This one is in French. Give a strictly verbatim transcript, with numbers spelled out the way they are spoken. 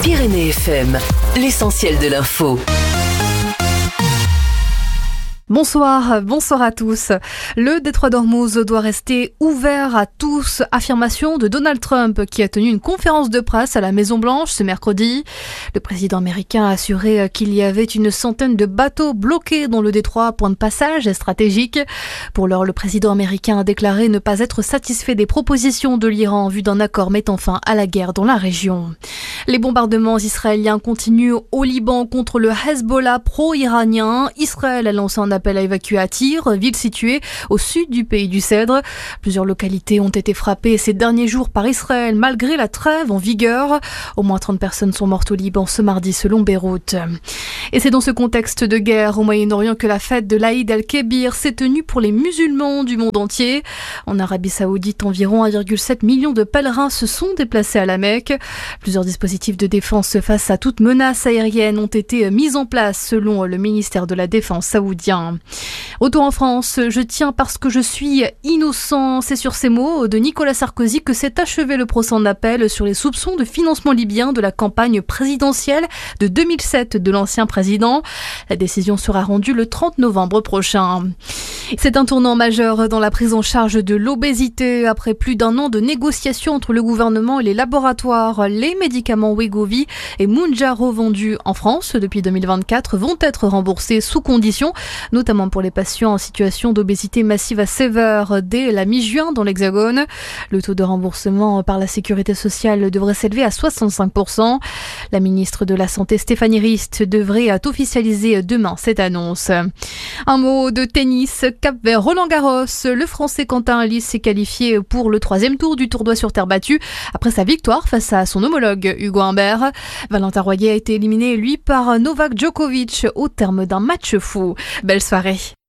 Pyrénées F M, l'essentiel de l'info. Bonsoir, bonsoir à tous. Le détroit d'Ormuz doit rester ouvert à tous. Affirmation de Donald Trump qui a tenu une conférence de presse à la Maison-Blanche ce mercredi. Le président américain a assuré qu'il y avait une centaine de bateaux bloqués dans le détroit, point de passage stratégique. Pour l'heure, le président américain a déclaré ne pas être satisfait des propositions de l'Iran en vue d'un accord mettant fin à la guerre dans la région. Les bombardements israéliens continuent au Liban contre le Hezbollah pro-iranien. Israël a lancé un appel à évacuer à Tyr, ville située au sud du pays du Cèdre. Plusieurs localités ont été frappées ces derniers jours par Israël malgré la trêve en vigueur. Au moins trente personnes sont mortes au Liban ce mardi selon Beyrouth. Et c'est dans ce contexte de guerre au Moyen-Orient que la fête de l'Aïd el-Kébir s'est tenue pour les musulmans du monde entier. En Arabie Saoudite, environ un virgule sept million de pèlerins se sont déplacés à la Mecque. Plusieurs dispositifs de défense face à toute menace aérienne ont été mis en place selon le ministère de la Défense saoudien. Retour en France, je tiens parce que je suis innocent. C'est sur ces mots de Nicolas Sarkozy que s'est achevé le procès en appel sur les soupçons de financement libyen de la campagne présidentielle de deux mille sept de l'ancien président. La décision sera rendue le trente novembre prochain. C'est un tournant majeur dans la prise en charge de l'obésité. Après plus d'un an de négociations entre le gouvernement et les laboratoires, les médicaments Wegovy et Mounjaro vendus en France depuis deux mille vingt-quatre vont être remboursés sous condition, notamment pour les patients en situation d'obésité massive à sévère dès la mi-juin dans l'Hexagone. Le taux de remboursement par la sécurité sociale devrait s'élever à soixante-cinq pour cent. La ministre de la Santé Stéphanie Rist devrait officialiser demain cette annonce. Un mot de tennis. Cap vers Roland-Garros. Le Français Quentin Halys s'est qualifié pour le troisième tour du tournoi sur terre battue après sa victoire face à son homologue Hugo Humbert. Valentin Royer a été éliminé, lui, par Novak Djokovic au terme d'un match fou. Belle soirée.